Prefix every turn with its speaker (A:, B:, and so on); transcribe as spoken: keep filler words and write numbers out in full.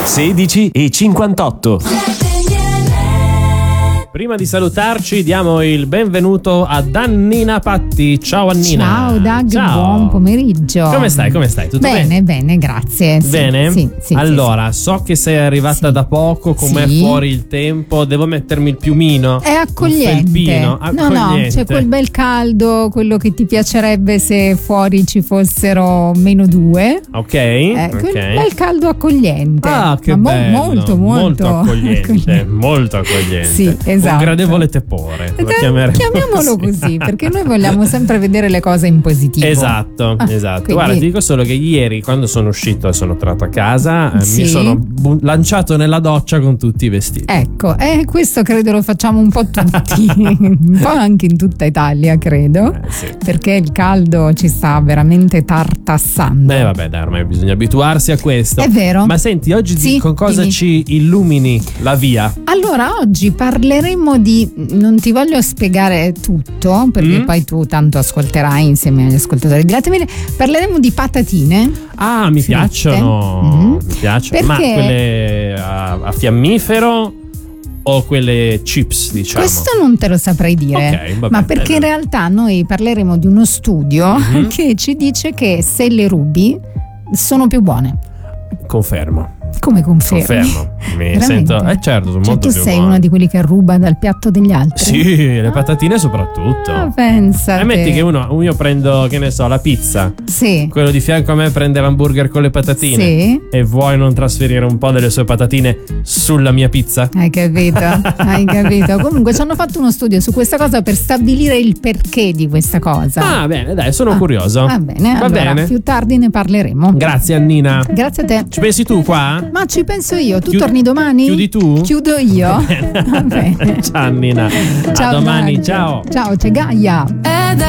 A: sedici e cinquantotto.
B: Prima di salutarci diamo il benvenuto ad Annina Patti. Ciao Annina.
C: Ciao Dag,
B: Ciao.
C: buon pomeriggio.
B: Come stai? Come stai? Tutto bene?
C: Bene, bene, grazie. Sì,
B: bene?
C: Sì, sì,
B: allora,
C: sì,
B: so che sei arrivata
C: sì.
B: da poco, com'è
C: Sì.
B: fuori il tempo? Devo mettermi il piumino?
C: È accogliente.
B: Un felpino?
C: No, no,
B: Accogliente.
C: c'è quel bel caldo, quello che ti piacerebbe se fuori ci fossero meno due.
B: Ok,
C: Eh,
B: ok.
C: quel bel caldo accogliente.
B: Ah, che
C: Ma mo-
B: bello.
C: molto, molto,
B: molto accogliente, molto accogliente.
C: Sì, esatto.
B: Un gradevole tepore, lo
C: Eh,
B: chiameremo
C: Chiamiamolo così, perché noi vogliamo sempre vedere le cose in positivo.
B: Esatto,
C: Ah,
B: esatto.
C: quindi-
B: Guarda, ti dico solo che ieri, quando sono uscito e sono tornato a casa, eh,
C: Sì.
B: mi sono bu- lanciato nella doccia con tutti i vestiti.
C: Ecco, e questo credo lo facciamo un po' tutti, un po' anche in tutta Italia, credo,
B: Eh, sì.
C: perché il caldo ci sta veramente tartassando.
B: Beh, vabbè, dai, ormai bisogna abituarsi a questo.
C: È vero.
B: Ma senti, oggi di-
C: Sì,
B: con cosa
C: dimmi.
B: ci illumini la via?
C: Allora, oggi parleremo di. Non ti voglio spiegare tutto, perché
B: Mm?
C: poi tu tanto ascolterai insieme agli ascoltatori di Latte Mille. Parleremo di patatine.
B: Ah, mi
C: Fritte.
B: piacciono.
C: Mhm.
B: Mi piacciono. Ma
C: Perché-
B: quelle a, a fiammifero o quelle chips, diciamo?
C: Questo non te lo saprei dire,
B: Ok, va
C: ma
B: bene,
C: perché in
B: bene.
C: realtà noi parleremo di uno studio
B: Mhm.
C: che ci dice che se le rubi sono più buone.
B: Confermo.
C: Come confermi?
B: Confermo. Mi
C: Veramente?
B: sento. Eh, certo, sono
C: Cioè,
B: molto
C: tu
B: più
C: sei
B: buone.
C: uno di quelli che ruba dal piatto degli altri?
B: Sì, le patatine soprattutto.
C: Ah, pensa.
B: E metti che uno, io prendo, che ne so, la pizza.
C: Sì.
B: Quello di fianco a me prende l'hamburger con le patatine.
C: Sì.
B: E vuoi non trasferire un po' delle sue patatine sulla mia pizza?
C: Hai capito? Hai capito? Comunque ci hanno fatto uno studio su questa cosa per stabilire il perché di questa cosa.
B: Ah, bene, dai, sono
C: Ah,
B: curioso.
C: Va bene,
B: Va
C: allora
B: bene.
C: più tardi ne parleremo.
B: Grazie, Annina.
C: Grazie a te.
B: Ci pensi tu qua?
C: Ma ci penso io, tu
B: Chiudi-
C: torni domani?
B: chiudi tu?
C: Chiudo io. Va bene.
B: Ciao, Annina.
C: Ciao,
B: A domani,
C: Dag.
B: ciao.
C: Ciao, c'è Gaia.
D: Ed